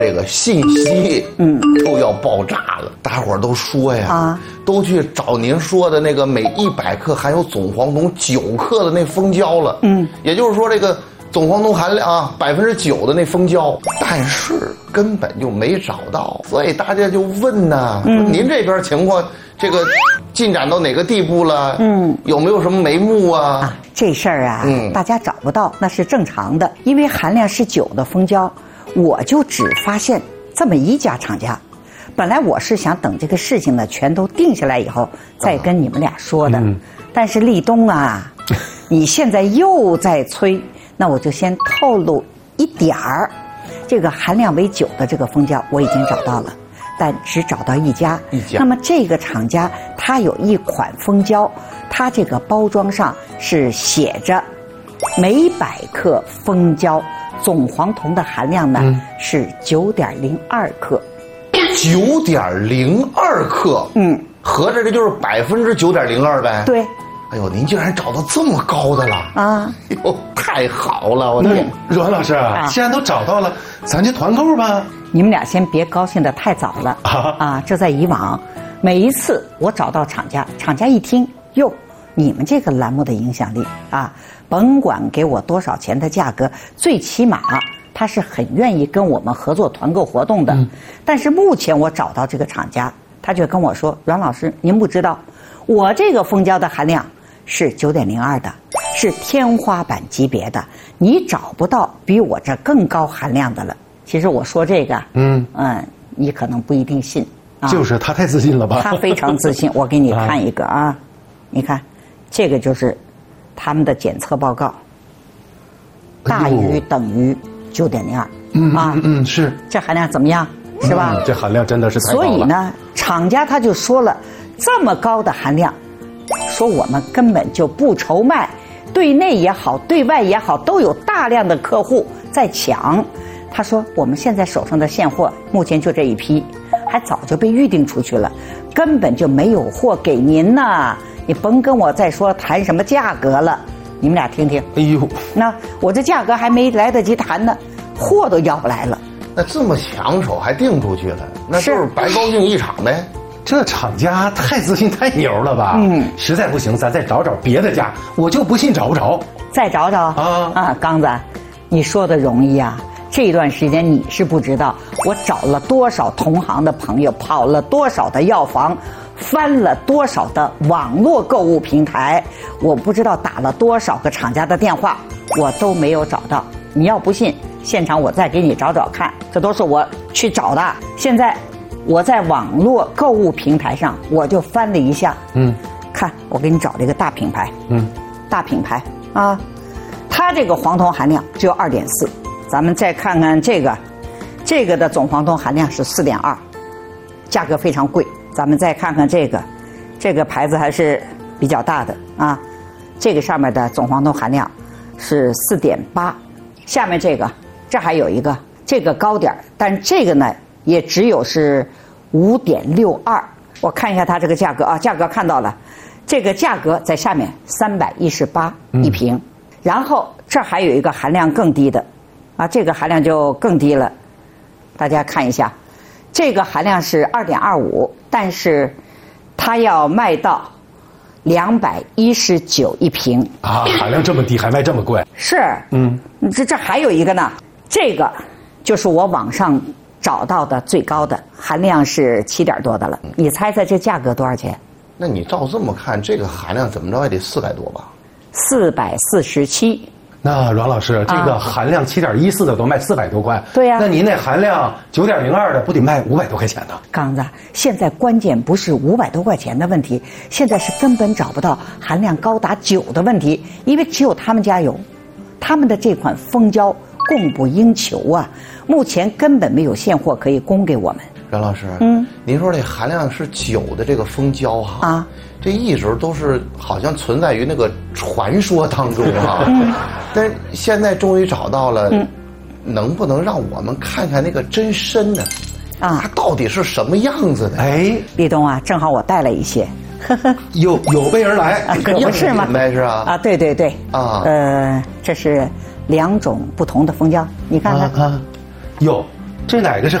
这个信息都要爆炸了，大伙儿都说呀，都去找您说的那个每100克含有总黄酮9克的那蜂胶了。也就是说这个总黄酮含量啊9%的那蜂胶，但是根本就没找到，所以大家就问呢，您这边情况这个进展到哪个地步了？有没有什么眉目啊？ 这事儿啊，大家找不到那是正常的，因为含量是9的蜂胶。我就只发现这么一家厂家，本来我是想等这个事情呢全都定下来以后再跟你们俩说的，但是立冬啊，你现在又在催，那我就先透露一点儿，这个含量为9的这个蜂胶我已经找到了，但只找到一家。那么这个厂家它有一款蜂胶，它这个包装上是写着每100克蜂胶总黄酮的含量呢是9.02克 ，9.02克，合着这就是9.02%呗。 对。 哎呦，您竟然找到这么高的了啊！哎呦，太好了！我那阮老师，既然都找到了，咱就团购吧。 你们俩先别高兴得太早了这在以往，每一次我找到厂家，厂家一听哟，你们这个栏目的影响力啊，甭管给我多少钱的价格，最起码他是很愿意跟我们合作团购活动的。但是目前我找到这个厂家，他就跟我说，阮老师您不知道，我这个蜂胶的含量是9.02的，是天花板级别的，你找不到比我这更高含量的了。其实我说这个你可能不一定信就是他太自信了吧。 他非常自信。我给你看一个你看这个就是他们的检测报告，大于等于9.02。 是这含量怎么样？是吧？ 这含量真的是太高了。 所以呢，厂家他就说了，这么高的含量，说我们根本就不愁卖，对内也好，对外也好，都有大量的客户在抢。他说我们现在手上的现货目前就这一批，还早就被预定出去了，根本就没有货给您呢。你甭跟我再说谈什么价格了，你们俩听听。 哎呦， 那我这价格还没来得及谈呢，货都要不来了。 那这么抢手还订出去了，那就是白高兴一场呗。 这厂家太自信太牛了吧？实在不行咱再找找别的家，我就不信找不着。 再找找刚子，你说的容易啊，这段时间你是不知道我找了多少同行的朋友，跑了多少的药房，翻了多少的网络购物平台，我不知道打了多少个厂家的电话，我都没有找到。你要不信，现场我再给你找找看，这都是我去找的。现在我在网络购物平台上我就翻了一下，看我给你找了一个大品牌，大品牌它这个黄酮含量只有2.4，咱们再看看这个的总黄酮含量是4.2，价格非常贵。咱们再看看这个牌子还是比较大的这个上面的总黄酮含量是4.8，下面这还有一个，这个高点，但这个呢也只有是5.62。我看一下它这个价格价格看到了，这个价格在下面318一瓶。然后这还有一个含量更低的这个含量就更低了，大家看一下，这个含量是2.25，但是它要卖到219一瓶含量这么低还卖这么贵？ 是，这还有一个呢，这个就是我网上找到的最高的，含量是7点多的了。你猜猜这价格多少钱？ 那你照这么看，这个含量怎么着也得400多吧 ？447。 那阮老师，这个含量7.14的都卖400多块， 对呀。 那您那含量9.02的不得卖500多块钱呢？ 刚子，现在关键不是500多块钱的问题，现在是根本找不到含量高达9的问题，因为只有他们家有，他们的这款蜂胶供不应求目前根本没有现货可以供给我们。 阮老师，您说这含量是9的这个蜂胶这一直都是好像存在于那个传说当中但是现在终于找到了，能不能让我们看看那个真身呢？它到底是什么样子的？ 哎， 立冬正好我带了一些， 有备而来可不是吗？ 是对对对这是2种不同的蜂胶，你看看这哪个是